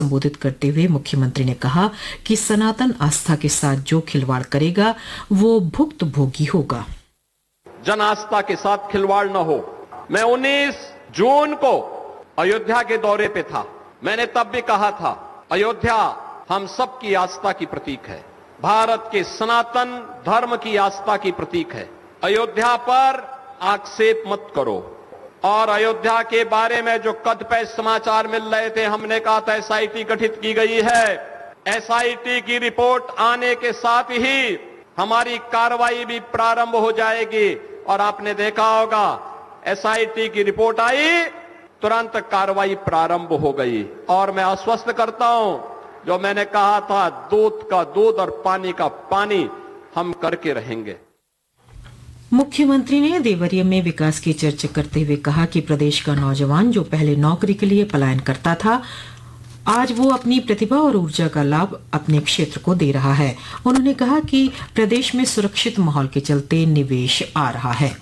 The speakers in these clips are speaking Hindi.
संबोधित करते हुए मुख्यमंत्री ने कहा कि सनातन आस्था के साथ जो खिलवाड़ करेगा वो भुक्तभोगी होगा। जन आस्था के साथ खिलवाड़ न हो। मैं 19 जून को अयोध्या के दौरे पे था। मैंने तब भी कहा था, अयोध्या हम सबकी आस्था की प्रतीक है, भारत के सनातन धर्म की आस्था की प्रतीक है। अयोध्या पर आक्षेप मत करो। और अयोध्या के बारे में जो कदपे समाचार मिल रहे थे, हमने कहा था एसआईटी गठित की गई है। एसआईटी की रिपोर्ट आने के साथ ही हमारी कार्रवाई भी प्रारंभ हो जाएगी। और आपने देखा होगा, एसआईटी की रिपोर्ट आई, तुरंत कार्रवाई प्रारंभ हो गई। और मैं आश्वस्त करता हूं, जो मैंने कहा था, दूध का दूध और पानी का पानी हम करके रहेंगे। मुख्यमंत्री ने देवरिया में विकास की चर्चा करते हुए कहा कि प्रदेश का नौजवान जो पहले नौकरी के लिए पलायन करता था, आज वो अपनी प्रतिभा और ऊर्जा का लाभ अपने क्षेत्र को दे रहा है। उन्होंने कहा कि प्रदेश में सुरक्षित माहौल के चलते निवेश आ रहा है।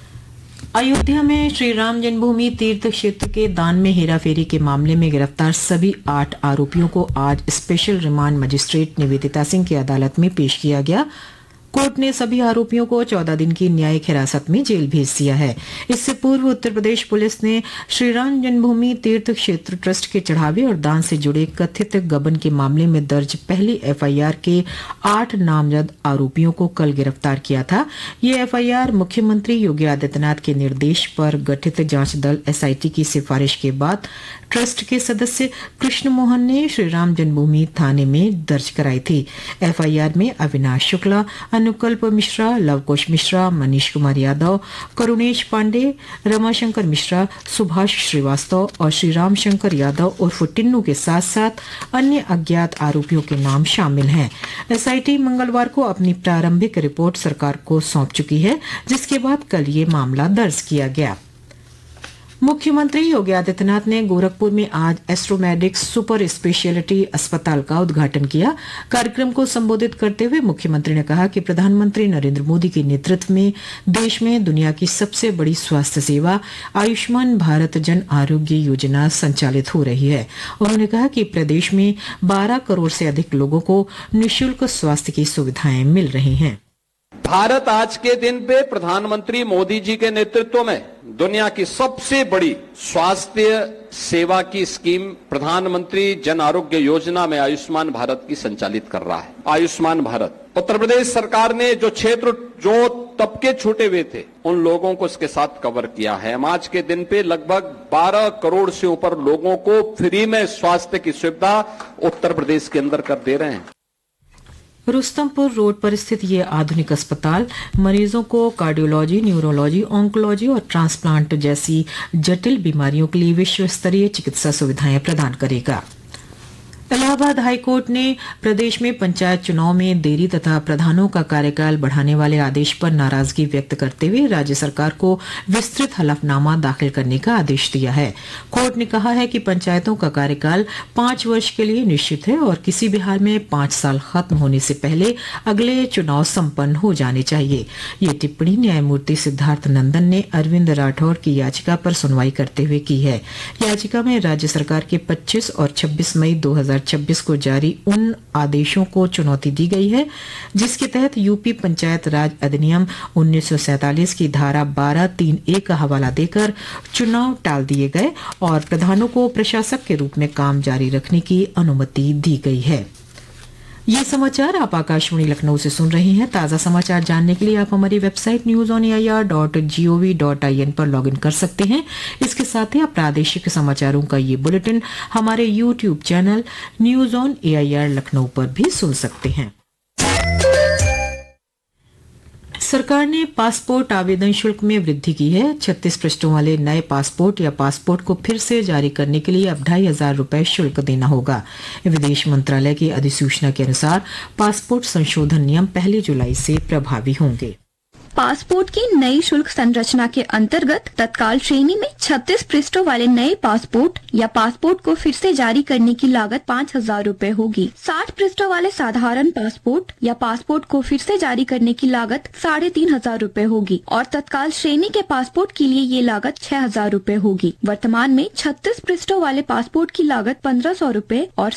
अयोध्या में श्री राम जन्मभूमि तीर्थ क्षेत्र के दान में हेराफेरी के मामले में गिरफ्तार सभी 8 आरोपियों को आज special remand magistrate Nivedita Singh की अदालत में पेश किया गया। कोर्ट ने सभी आरोपियों को 14 दिन की न्यायिक हिरासत में जेल भेज दिया है। इससे पूर्व उत्तर प्रदेश पुलिस ने श्री राम जन्मभूमि तीर्थ क्षेत्र ट्रस्ट के चढ़ावे और दान से जुड़े कथित गबन के मामले में दर्ज पहली एफआईआर के 8 नामजद आरोपियों को कल गिरफ्तार किया था। ये एफआईआर मुख्यमंत्री योगी आदित्यनाथ के निर्देश पर गठित जांच दल एसआईटी की सिफारिश के बाद ट्रस्ट के सदस्य कृष्ण मोहन ने श्री राम जन्मभूमि थाने में दर्ज कराई थी। एफआईआर में अविनाश शुक्ला, अनुकल्प मिश्रा, लवकुश मिश्रा, मनीष कुमार यादव, करुणेश पांडे, रमाशंकर मिश्रा, सुभाष श्रीवास्तव और श्री राम शंकर यादव उर्फ टिन्नू के साथ साथ अन्य अज्ञात आरोपियों के नाम शामिल हैं। एसआईटी मंगलवार को अपनी प्रारंभिक रिपोर्ट सरकार को सौंप चुकी है, जिसके बाद कल ये मामला दर्ज किया गया। मुख्यमंत्री योगी आदित्यनाथ ने गोरखपुर में आज एस्ट्रोमेडिक्स सुपर स्पेशलिटी अस्पताल का उद्घाटन किया। कार्यक्रम को संबोधित करते हुए मुख्यमंत्री ने कहा कि प्रधानमंत्री नरेंद्र मोदी के नेतृत्व में देश में दुनिया की सबसे बड़ी स्वास्थ्य सेवा आयुष्मान भारत जन आरोग्य योजना संचालित हो रही है। उन्होंने कहा कि प्रदेश में 12 करोड़ से अधिक लोगों को निःशुल्क स्वास्थ्य की सुविधाएं मिल रही हैं। भारत आज के दिन पे प्रधानमंत्री मोदी जी के नेतृत्व में दुनिया की सबसे बड़ी स्वास्थ्य सेवा की स्कीम प्रधानमंत्री जन आरोग्य योजना में आयुष्मान भारत की संचालित कर रहा है। आयुष्मान भारत उत्तर प्रदेश सरकार ने जो क्षेत्र, जो तबके छूटे हुए थे, उन लोगों को इसके साथ कवर किया है। हम आज के दिन पे लगभग 12 करोड़ से ऊपर लोगों को फ्री में स्वास्थ्य की सुविधा उत्तर प्रदेश के अंदर कर दे रहे हैं। रुस्तमपुर रोड पर स्थित ये आधुनिक अस्पताल मरीजों को कार्डियोलॉजी, न्यूरोलॉजी, ऑन्कोलॉजी और ट्रांसप्लांट जैसी जटिल बीमारियों के लिए विश्व स्तरीय चिकित्सा सुविधाएं प्रदान करेगा। इलाहाबाद हाईकोर्ट ने प्रदेश में पंचायत चुनाव में देरी तथा प्रधानों का कार्यकाल बढ़ाने वाले आदेश पर नाराजगी व्यक्त करते हुए राज्य सरकार को विस्तृत हलफनामा दाखिल करने का आदेश दिया है। कोर्ट ने कहा है कि पंचायतों का कार्यकाल 5 वर्ष के लिए निश्चित है और किसी भी हाल में 5 साल खत्म होने से पहले अगले चुनाव संपन्न हो जाने चाहिए। ये टिप्पणी न्यायमूर्ति सिद्धार्थ नंदन ने अरविंद राठौर की याचिका पर सुनवाई करते हुए की है। याचिका में राज्य सरकार के 25 और 26 मई 2026 को जारी उन आदेशों को चुनौती दी गई है जिसके तहत यूपी पंचायत राज अधिनियम 1947 की धारा 12(3)(a) का हवाला देकर चुनाव टाल दिए गए और प्रधानों को प्रशासक के रूप में काम जारी रखने की अनुमति दी गई है। ये समाचार आप आकाशवाणी लखनऊ से सुन रहे हैं। ताज़ा समाचार जानने के लिए आप हमारी वेबसाइट news.air.gov.in पर लॉगिन कर सकते हैं। इसके साथ ही आप प्रादेशिक समाचारों का ये बुलेटिन हमारे YouTube channel news on AIR Lucknow पर भी सुन सकते हैं। सरकार ने पासपोर्ट आवेदन शुल्क में वृद्धि की है। 36 पृष्ठों वाले नए पासपोर्ट या पासपोर्ट को फिर से जारी करने के लिए अब 2,500 रुपये शुल्क देना होगा। विदेश मंत्रालय की अधिसूचना के अनुसार पासपोर्ट संशोधन नियम 1 जुलाई से प्रभावी होंगे। पासपोर्ट की नई शुल्क संरचना के अंतर्गत तत्काल श्रेणी में 36 पृष्ठों वाले नए पासपोर्ट या पासपोर्ट को फिर से जारी करने की लागत 5,000 रुपए होगी। 60 पृष्ठों वाले साधारण पासपोर्ट या पासपोर्ट को फिर से जारी करने की लागत 3,500 रुपए होगी और तत्काल श्रेणी के पासपोर्ट के लिए ये लागत 6,000 रुपए होगी। वर्तमान में 36 पृष्ठों वाले पासपोर्ट की लागत 1,500 रुपए और